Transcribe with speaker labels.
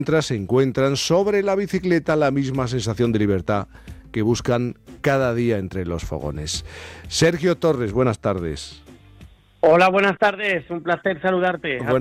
Speaker 1: mientras se encuentran sobre la bicicleta la misma sensación de libertad que buscan cada día entre los fogones. Sergio Torres, buenas tardes.
Speaker 2: Hola, buenas tardes. Un placer saludarte.